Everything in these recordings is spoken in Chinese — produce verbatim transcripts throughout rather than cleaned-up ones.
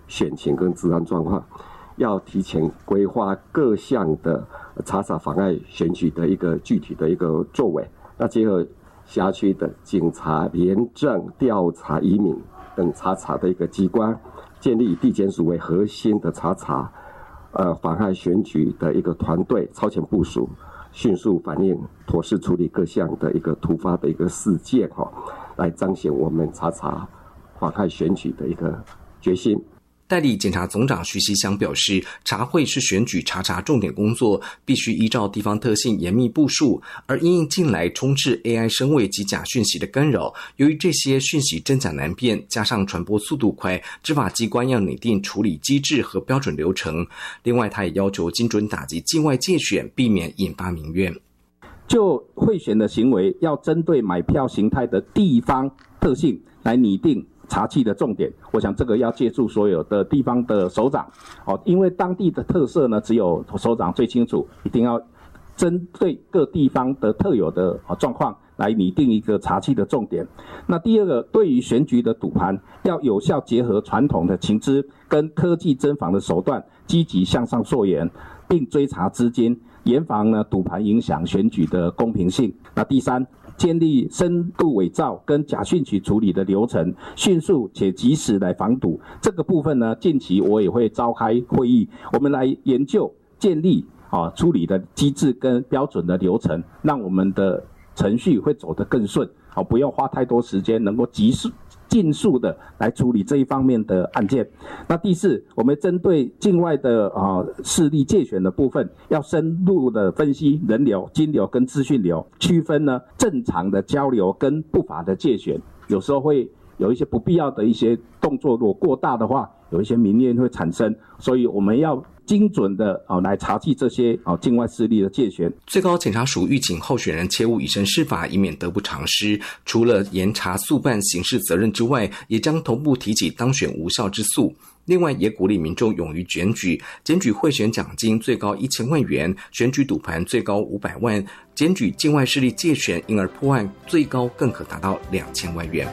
选情跟治安状况，要提前规划各项的查查妨碍选举的一个具体的一个作为。那结合辖区的警察、廉政、调查、移民等查查的一个机关，建立以地检署为核心的查查呃妨害选举的一个团队，超前部署，迅速反应，妥善处理各项的一个突发的一个事件哈、哦，来彰显我们查查妨害选举的一个决心。 代理检察总长徐锡祥表示，查会是选举查查重点工作，必须依照地方特性严密部署。而因应近来充斥 A I 声位及假讯息的干扰，由于这些讯息真假难辨，加上传播速度快，执法机关要拟定处理机制和标准流程。另外，他也要求精准打击境外介选，避免引发民怨。 就贿选的行为，要针对买票形态的地方特性来拟定查缉的重点，我想这个要借助所有的地方的首长，哦，因为当地的特色呢，只有首长最清楚，一定要针对各地方的特有的状况来拟定一个查缉的重点。那第二个，对于选举的赌盘，要有效结合传统的情资跟科技侦防的手段，积极向上溯源，并追查资金，严防呢赌盘影响选举的公平性。那第三，建立深度伪造跟假讯息处理的流程，迅速且及时来防堵。这个部分呢，近期我也会召开会议，我们来研究建立啊处理的机制跟标准的流程，让我们的程序会走得更顺，好，不要花太多时间，能够及速尽速的来处理这一方面的案件。那第四，我们针对境外的啊势力介选的部分，要深入的分析人流、金流跟资讯流，区分呢正常的交流跟不法的介选，有时候会有一些不必要的一些动作，如果过大的话，有一些民怨会产生，所以我们要精准的啊来查缉这些啊境外势力的介选。 最高检察署预警候选人切勿以身试法，以免得不偿失。除了严查速办刑事责任之外，也将同步提起当选无效之诉。另外，也鼓励民众勇于检举，检举贿选奖金最高一千万元，选举赌盘最高五百万，检举境外势力介选，因而破案最高更可达到两千万元。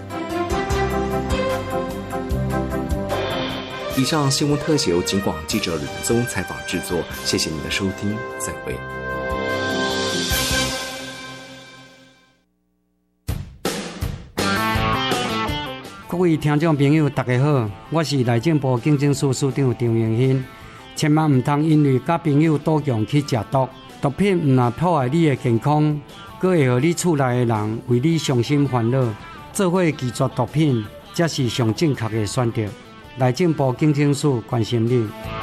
以上新闻特写由警广记者吕宗采访制作，谢谢您的收听，再会。 各位听众朋友大家好，我是内政部警政署署长张永新。千万唔通因为甲朋友赌强去食毒，毒品唔但破坏你的健康，佫会互你厝内的人为你伤心烦恼，做伙拒绝毒品，才是上正确的选择。内政部警政署关心你。